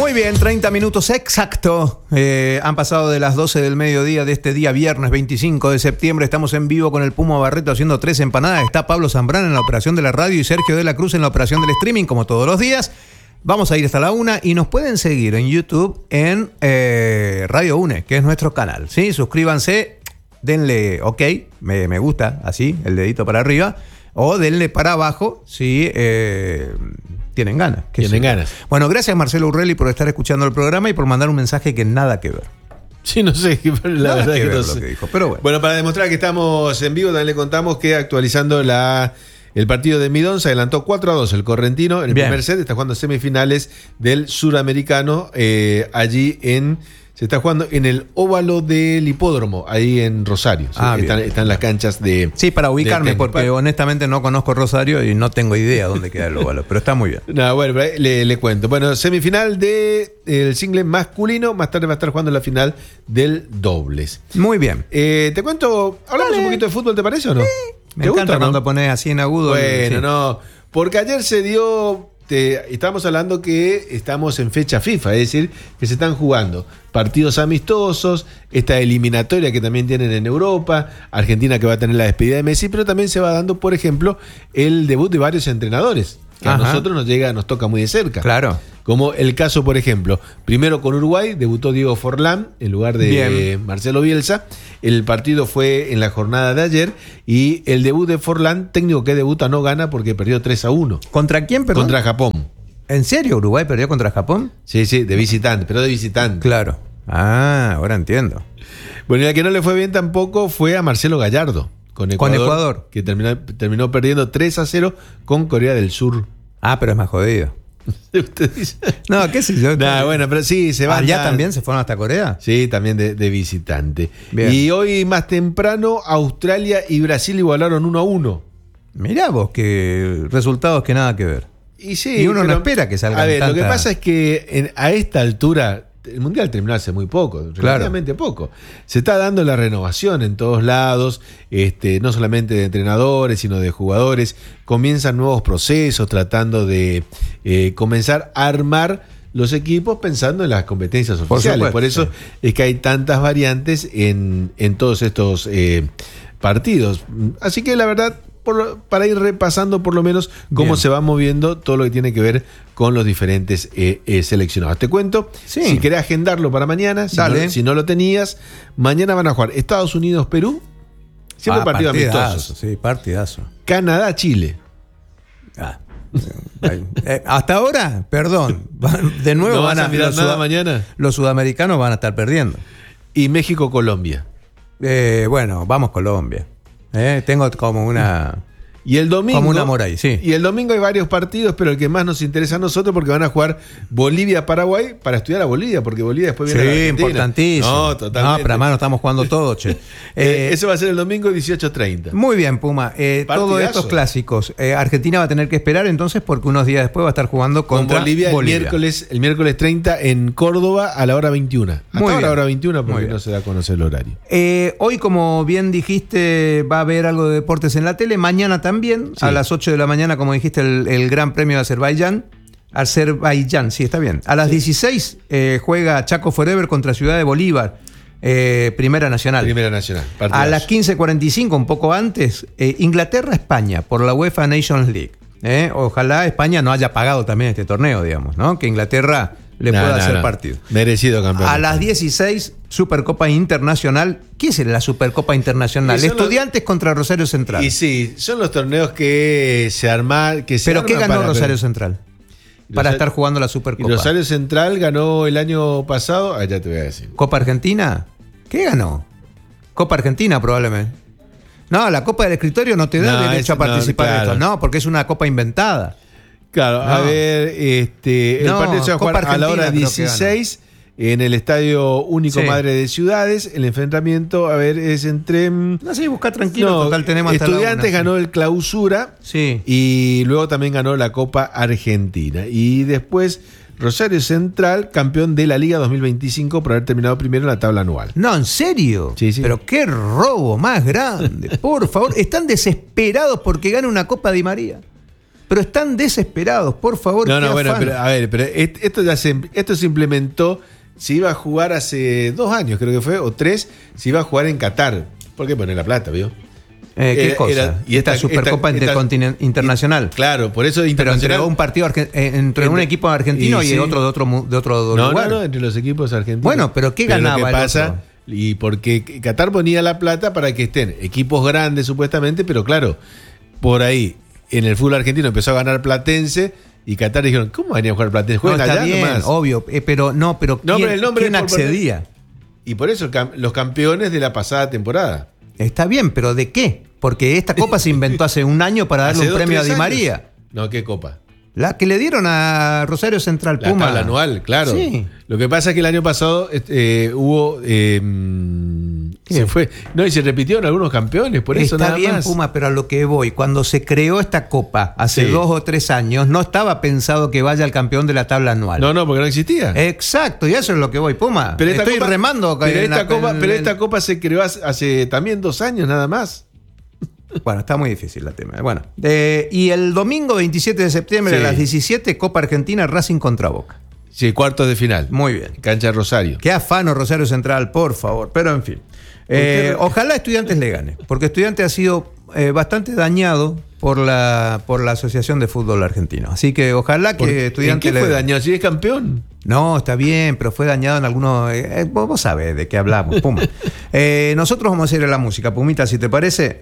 Muy bien, 30 minutos exacto. Han pasado de las 12 del mediodía de este día viernes 25 de septiembre. Estamos en vivo con el Puma Barreto haciendo 3 empanadas. Está Pablo Zambrano en la operación de la radio y Sergio de la Cruz en la operación del streaming, como todos los días. Vamos a ir hasta la 1 y nos pueden seguir en YouTube en Radio UNE, que es nuestro canal. ¿Sí? Suscríbanse, denle OK, me gusta, así, el dedito para arriba, o denle para abajo si tienen ganas. Tienen ganas. Bueno, gracias Marcelo Urrelli por estar escuchando el programa y por mandar un mensaje que nada que ver. Sí, no sé, la verdad que no sé. Lo que dijo, pero bueno. Bueno, para demostrar que estamos en vivo, también le contamos que actualizando el partido de Midón se adelantó 4-2 el Correntino en el primer set. Está jugando semifinales del Suramericano. Se está jugando en el óvalo del hipódromo, ahí en Rosario. ¿Sí? Están las canchas de... Sí, para ubicarme, porque honestamente no conozco Rosario y no tengo idea dónde queda el óvalo, pero está muy bien. No, bueno, le cuento. Bueno, semifinal del single masculino. Más tarde va a estar jugando la final del dobles. Muy bien. Te cuento, hablamos un poquito de fútbol, ¿te parece o no? Me encanta cuando pones así en agudo. Bueno, sí. No, porque ayer se dio... Estamos hablando que estamos en fecha FIFA, es decir, que se están jugando partidos amistosos, esta eliminatoria que también tienen en Europa, Argentina que va a tener la despedida de Messi, pero también se va dando, por ejemplo, el debut de varios entrenadores, que a nosotros nos toca muy de cerca. Claro. Como el caso, por ejemplo, primero con Uruguay, debutó Diego Forlán en lugar de Marcelo Bielsa. El partido fue en la jornada de ayer y el debut de Forlán, técnico que debuta, no gana porque perdió 3-1. ¿Contra quién, perdón? Contra Japón. ¿En serio Uruguay perdió contra Japón? Sí, de visitante, pero de visitante. Claro. Ah, ahora entiendo. Bueno, y al que no le fue bien tampoco fue a Marcelo Gallardo. Con Ecuador. Que terminó perdiendo 3-0 con Corea del Sur. Ah, pero es más jodido. ¿Usted dice? No, qué sé yo. Bueno, pero sí, se van. ¿Allá también se fueron hasta Corea? Sí, también de visitante. Bien. Y hoy más temprano, Australia y Brasil igualaron 1-1. Mirá vos, que resultados que nada que ver. Y sí, y uno no espera que salgan. A ver, lo que pasa es que a esta altura... El Mundial terminó hace muy poco, relativamente poco. Se está dando la renovación en todos lados, no solamente de entrenadores, sino de jugadores. Comienzan nuevos procesos tratando de comenzar a armar los equipos pensando en las competencias oficiales. Por eso es que hay tantas variantes en todos estos partidos. Así que la verdad, para ir repasando por lo menos cómo se va moviendo todo lo que tiene que ver con los diferentes seleccionados. Te cuento, si querés agendarlo para mañana, si no lo tenías, mañana van a jugar Estados Unidos-Perú, siempre partido amistoso. Sí, partidazo. Canadá-Chile. Hasta ahora, perdón, de nuevo ¿No van a mirar nada mañana? Los sudamericanos van a estar perdiendo. Y México-Colombia. Bueno, vamos Colombia. Tengo como una... Y el domingo, como un amor ahí, sí. Y el domingo hay varios partidos, pero el que más nos interesa a nosotros porque van a jugar Bolivia-Paraguay para estudiar a Bolivia, porque Bolivia después viene a la Argentina. Importantísimo. No, totalmente. No, pero además no estamos jugando todo, che. Eso va a ser el domingo 18:30. Muy bien, Puma. Todos estos clásicos. Argentina va a tener que esperar entonces porque unos días después va a estar jugando contra Bolivia. El miércoles 30 en Córdoba a la hora 21. Hasta ahora a la hora 21 porque no se da a conocer el horario. Hoy, como bien dijiste, va a haber algo de deportes en la tele. Mañana también, a las 8 de la mañana, como dijiste, el Gran Premio de Azerbaiyán, sí, está bien. A las 16 juega Chaco Forever contra Ciudad de Bolívar, Primera Nacional. Partidazo. A las 15:45, un poco antes, Inglaterra-España por la UEFA Nations League. Ojalá España no haya pagado también este torneo, digamos, ¿no? Que Inglaterra le pueda hacer partido. Merecido campeón. A las 16, Supercopa Internacional. ¿Qué es la Supercopa Internacional? Estudiantes contra Rosario Central. Y sí, son los torneos que se arman. ¿Pero qué ganó Rosario Central? Para estar jugando la Supercopa. Y Rosario Central ganó el año pasado. Ya te voy a decir. ¿Copa Argentina? ¿Qué ganó? Copa Argentina, probablemente. No, la Copa del Escritorio no te da derecho a participar de esto. No, porque es una copa inventada. Claro, a ver, el partido se va a jugar a la hora 16 en el Estadio Único Madre de Ciudades. El enfrentamiento, a ver, es entre... No sé, busca tranquilo, total tenemos hasta Estudiantes ganó el Clausura y luego también ganó la Copa Argentina. Y después Rosario Central, campeón de la Liga 2025 por haber terminado primero en la tabla anual. No, ¿en serio? Sí. Pero qué robo más grande. Por favor, están desesperados porque gane una Copa Di María. pero están desesperados, por favor. No, bueno, pero a ver, pero esto se implementó, se iba a jugar hace 2 años, creo que fue, o 3, se iba a jugar en Qatar. ¿Por qué poner la plata, vio? ¿Qué cosa? Y esta Supercopa Internacional. Claro, por eso Pero entregó un partido entre un equipo argentino y otro de otro lugar. No, entre los equipos argentinos. Bueno, pero ¿qué ganaba lo que el pasa, otro? Y porque Qatar ponía la plata para que estén equipos grandes supuestamente, pero claro, por ahí en el fútbol argentino empezó a ganar Platense y Qatar dijeron, ¿cómo venía a jugar Platense? Juegan está allá bien, nomás. obvio, pero ¿quién accedía? Y por eso los campeones de la pasada temporada. Está bien, pero ¿de qué? Porque esta copa se inventó hace un año para darle un premio a Di María. No, ¿qué copa? La que le dieron a Rosario Central Puma. La tabla anual, claro. Sí. Lo que pasa es que el año pasado hubo... se fue. No, y se repitieron algunos campeones, por eso nada más. Está bien, Puma, pero a lo que voy, cuando se creó esta copa hace 2 o 3 años, no estaba pensado que vaya el campeón de la tabla anual. No, porque no existía. Exacto, y eso es lo que voy, Puma. Pero estoy remando. Pero esta copa se creó hace también 2 años nada más. Bueno, está muy difícil la tema. Bueno, y el domingo 27 de septiembre a las 17, Copa Argentina, Racing contra Boca. Sí, cuartos de final. Muy bien. Cancha Rosario. Qué afano Rosario Central, por favor. Pero en fin. Ojalá Estudiantes le gane, porque Estudiantes ha sido bastante dañado por la Asociación de Fútbol Argentino. Así que ojalá que Estudiantes ¿En qué fue dañado? ¿Si es campeón? No, está bien, pero fue dañado en algunos... vos sabés de qué hablamos, Puma. Nosotros vamos a ir a la música, Pumita, si te parece.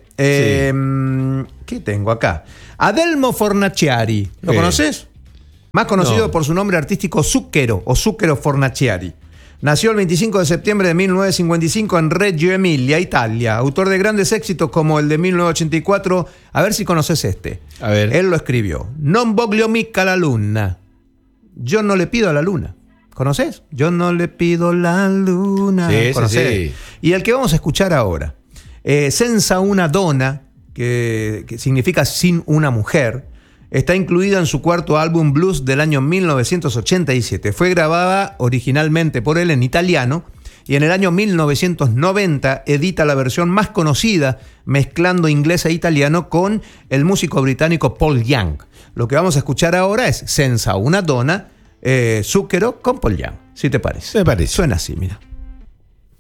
¿Qué tengo acá? Adelmo Fornaciari. ¿Lo conoces? Más conocido por su nombre artístico Zucchero o Zucchero Fornaciari. Nació el 25 de septiembre de 1955 en Reggio Emilia, Italia. Autor de grandes éxitos como el de 1984. A ver si conoces este. A ver. Él lo escribió. Non voglio mica la luna. Yo no le pido a la luna. ¿Conoces? Yo no le pido la luna. Sí, ¿Conocés? sí. Y el que vamos a escuchar ahora. Senza una donna, que significa sin una mujer, está incluida en su cuarto álbum Blues del año 1987. Fue grabada originalmente por él en italiano y en el año 1990 edita la versión más conocida mezclando inglés e italiano con el músico británico Paul Young. Lo que vamos a escuchar ahora es Senza una donna, Zucchero con Paul Young, si te parece. Me parece. Suena así, mira.